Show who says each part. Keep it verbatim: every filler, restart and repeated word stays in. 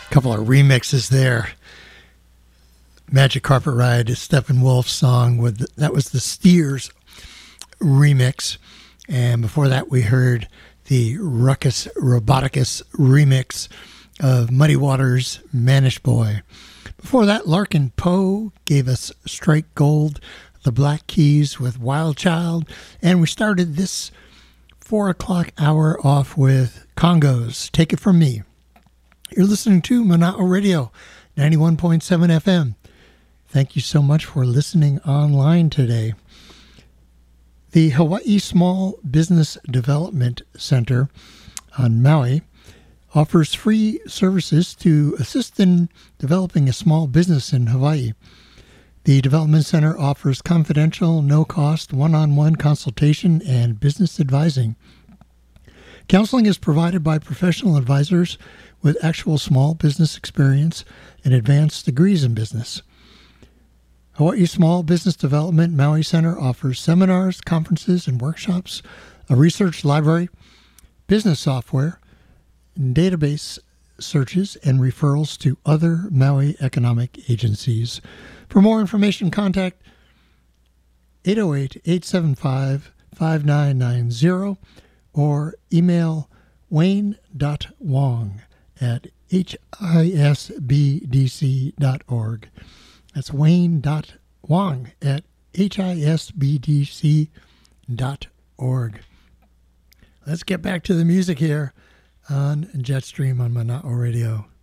Speaker 1: Couple of remixes there. Magic Carpet Ride is Steppenwolf's song. With the, that was the Steers remix. And before that, we heard the Ruckus Roboticus remix of Muddy Waters' Manish Boy. Before that, Larkin Poe gave us Strike Gold, the Black Keys with Wild Child. And we started this four o'clock hour off with Congos, Take It From Me. You're listening to Mana'o Radio, ninety-one point seven F M. Thank you so much for listening online today. The Hawaii Small Business Development Center on Maui offers free services to assist in developing a small business in Hawaii. The Development Center offers confidential, no-cost, one-on-one consultation and business advising. Counseling is provided by professional advisors with actual small business experience and advanced degrees in business. Hawaii Small Business Development Maui Center offers seminars, conferences, and workshops, a research library, business software, database searches, and referrals to other Maui economic agencies. For more information, contact eight oh eight, eight seven five, five nine nine zero or email wayne.wong at h i s b d c dot org. That's wayne.wong at h i s b d c dot org. Let's get back to the music here on Jetstream on Mana'o Radio.